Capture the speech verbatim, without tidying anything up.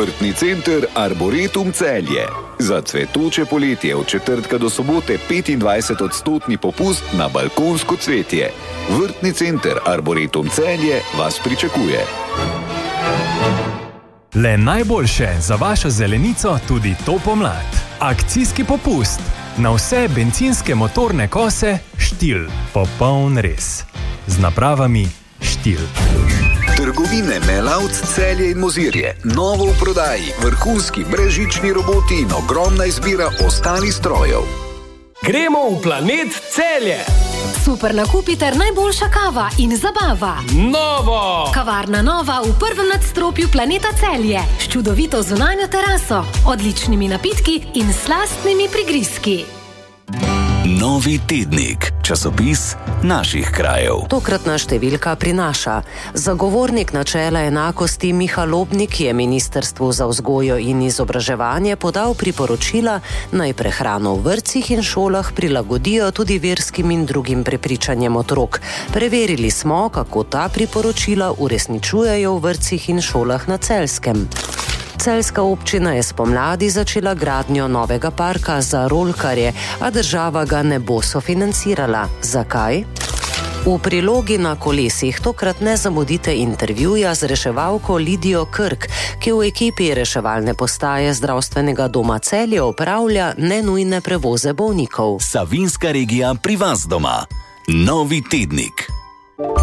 Vrtni center Arboretum Celje. Za cvetoče poletje od četrtka do sobote petindvajset odstotni popust na balkonsko cvetje. Vrtni center Arboretum Celje vas pričakuje. Le najboljše za vašo zelenico tudi to pomlad. Akcijski popust. Na vse bencinske motorne kose Štil. Popoln res. Z napravami Štil. Trgovine Melavc, Celje in Mozirje. Novo v prodaji. Vrhunski brezžični roboti in ogromna izbira ostalih strojev. Gremo v Planet Celje. Super nakupi ter najboljša kava in zabava. Novo! Kavarna Nova v prvem nadstropju Planeta Celje. S čudovito zunanjo teraso, odličnimi napitki in slastnimi prigrizki. Novi tednik, časopis naših krajev. Tokratna številka prinaša. Zagovornik načela enakosti Miha Lobnik je Ministrstvu za vzgojo in izobraževanje podal priporočila, naj prehrano v vrtcih in šolah prilagodijo tudi verskim in drugim prepričanjem otrok. Preverili smo, kako ta priporočila uresničujejo v vrtcih in šolah na Celjskem. Celjska občina je spomladi začela gradnjo novega parka za rolkarje, a država ga ne bo sofinancirala. Zakaj? V prilogi na kolesih tokrat ne zamudite intervjuja z reševalko Lidijo Krk, ki v ekipi reševalne postaje zdravstvenega doma Celje opravlja nenujne prevoze bolnikov. Savinjska regija pri vas doma. Novi tednik.